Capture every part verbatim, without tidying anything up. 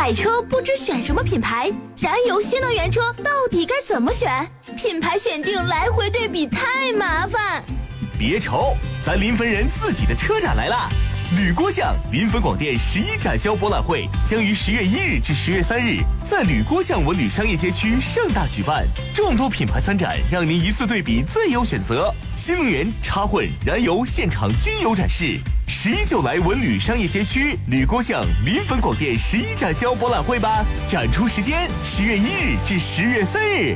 买车不知选什么品牌，燃油新能源车到底该怎么选？品牌选定来回对比太麻烦。 别愁，咱临汾人自己的车展来啦！吕郭巷临汾广电十一展销博览会将于十月一日至十月三日在吕郭巷文旅商业街区盛大举办，众多品牌参展，让您一次对比最有选择。新能源、插混、燃油现场均有展示。十一就来文旅商业街区吕郭巷临汾广电十一展销博览会吧！展出时间十月一日至十月三日。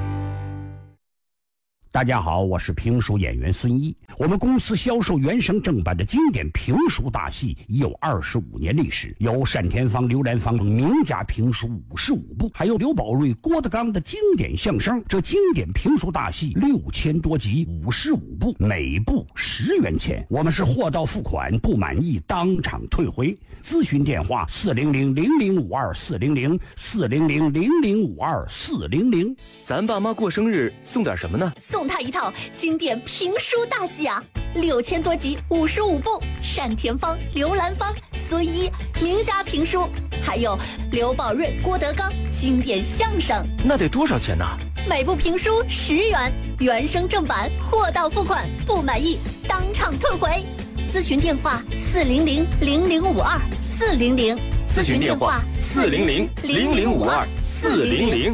大家好，我是评书演员孙一。我们公司销售原声正版的经典评书大戏已有二十五年历史，有单田芳、刘兰芳名家评书五十五部，还有刘宝瑞、郭德纲的经典相声。这经典评书大戏六千多集，五十五部，每部十元钱。我们是货到付款，不满意当场退回。咨询电话：四零零零零五二四零零四零零零零五二四零零。 咱爸妈过生日送点什么呢？ 送他一套经典评书大戏啊，六千多集，五十五部，单田芳、刘兰芳、孙一名家评书，还有刘宝瑞、郭德纲经典相声。 那得多少钱呢？ 每部评书十元，原声正版，货到付款，不满意当场退回。咨询电话：四零零零零五二四零零。 咨询电话：四零零零零五二四零零。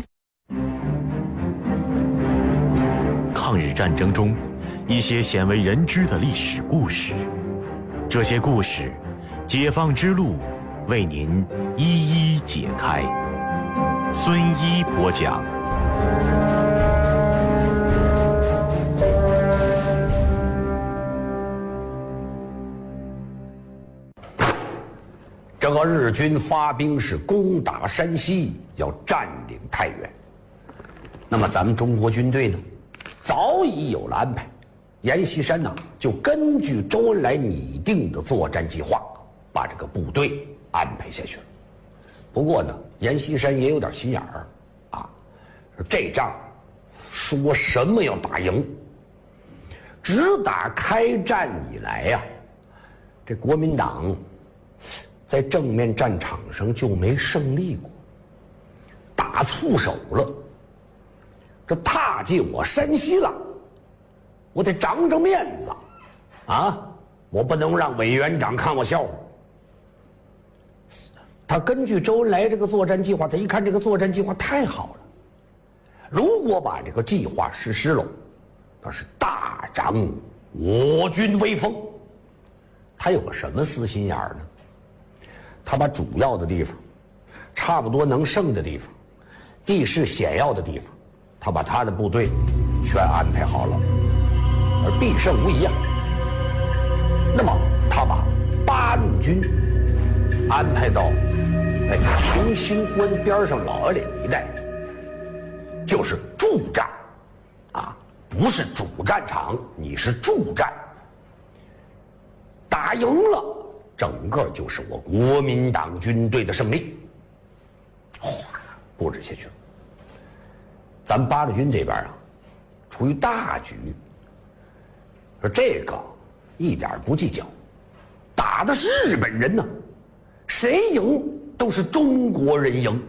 抗日战争中，一些鲜为人知的历史故事，这些故事，解放之路为您一一解开。孙一播讲。 这个日军发兵是攻打山西，要占领太原。那么咱们中国军队呢，早已有了安排。阎锡山呢，就根据周恩来拟定的作战计划，把这个部队安排下去了。不过呢，阎锡山也有点心眼儿啊，说这仗说什么要打赢。直打开战以来呀、啊，这国民党在正面战场上就没胜利过，打错手了。这踏进我山西了，我得长长面子啊！我不能让委员长看我笑话。他根据周恩来这个作战计划，他一看这个作战计划太好了，如果把这个计划实施了，那是大涨我军威风。他有个什么私心眼儿呢？他把主要的地方，差不多能胜的地方，地势险要的地方，他把他的部队全安排好了，而必胜无疑啊。那么他把八路军安排到哎平型关边上老二岭一带，就是驻战啊，不是主战场，你是驻战。打赢了，整个就是我国民党军队的胜利。哗，布置下去了。咱们八路军这边啊，处于大局，说这个一点不计较，打的是日本人呢，谁赢都是中国人赢。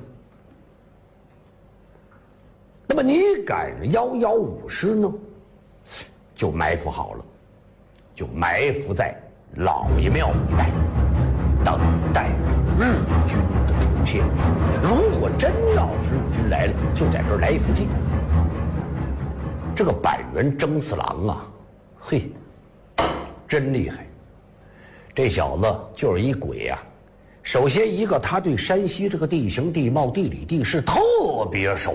那么你赶着幺幺五师呢，就埋伏好了，就埋伏在老爷庙一带，等待日军的出现。如果真要是日军来了，就在这儿来一伏击。这个板垣征四郎啊，嘿，真厉害！这小子就是一鬼啊！首先一个，他对山西这个地形地貌、地理地势特别熟，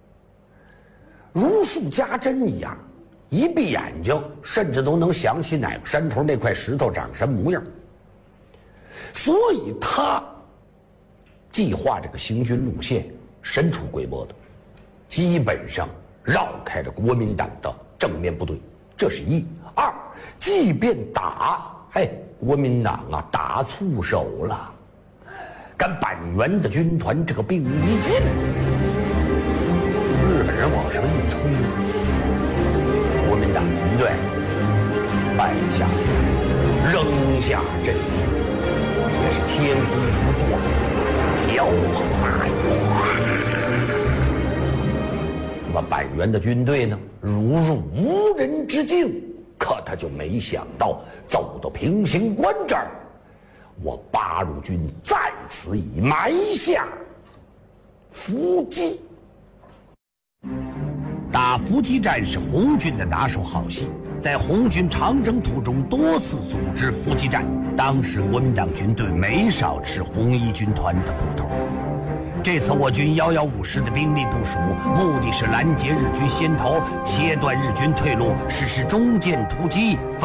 如数家珍一样。一闭眼睛，甚至都能想起哪个山头那块石头长什么模样。所以他计划这个行军路线神出鬼没的，基本上绕开了国民党的正面部队，这是一。二，即便打，嘿，国民党啊打错手了，赶板垣的军团这个兵一进，日本人往上一冲，国民党军队败下扔下阵地，也是天公不作，条哗那么板垣的军队呢，如入无人之境。可他就没想到，走到平型关这儿，我八路军在此已埋下伏击。打伏击战是红军的拿手好戏，在红军长征途中多次组织伏击战，当时国民党军队没少吃红一军团的苦头。这次我军幺幺五师的兵力部署，目的是拦截日军先头，切断日军退路，实施中间突击。